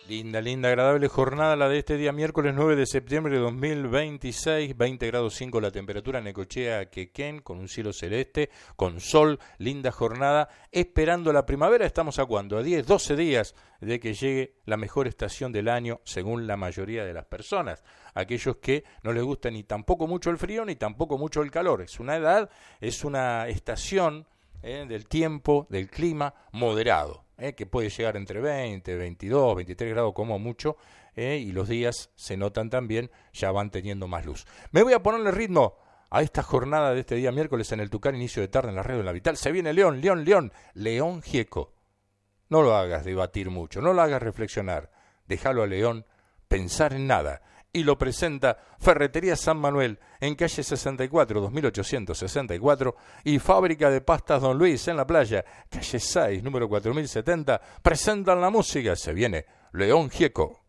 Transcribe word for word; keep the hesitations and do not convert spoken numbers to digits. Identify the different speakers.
Speaker 1: Linda, linda, agradable jornada la de este día miércoles nueve de septiembre de dos mil veintiséis, veinte grados cinco la temperatura en Necochea, Quequén, con un cielo celeste, con sol, linda jornada, esperando la primavera. Estamos a cuándo, a diez, doce días de que llegue la mejor estación del año según la mayoría de las personas, aquellos que no les gusta ni tampoco mucho el frío ni tampoco mucho el calor. Es una edad, es una estación eh, del tiempo, del clima moderado. Eh, que puede llegar entre veinte, veintidós, veintitrés grados como mucho, eh, y los días se notan también, ya van teniendo más luz. Me voy a ponerle ritmo a esta jornada de este día miércoles en el Tucán, inicio de tarde en la radio de la Vital. Se viene León, León, León, León Gieco. No lo hagas debatir mucho, no lo hagas reflexionar, déjalo a León pensar en nada. Y lo presenta Ferretería San Manuel en calle sesenta y cuatro, dos mil ochocientos sesenta y cuatro, y Fábrica de Pastas Don Luis en La Playa, calle seis, número cuatro mil setenta, presentan la música. Se viene León Gieco.